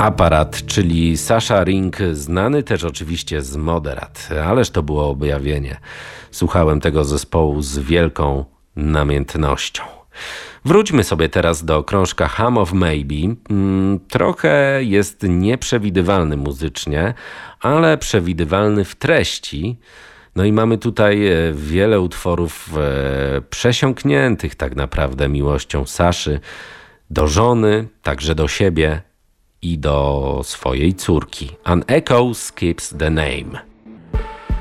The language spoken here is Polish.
Aparat, czyli Sasha Ring, znany też oczywiście z Moderat, ależ to było objawienie. Słuchałem tego zespołu z wielką namiętnością. Wróćmy sobie teraz do krążka Hum of Maybe. Trochę jest nieprzewidywalny muzycznie, ale przewidywalny w treści. No i mamy tutaj wiele utworów przesiąkniętych tak naprawdę miłością Saszy do żony, także do siebie i do swojej córki. An echo skips the name.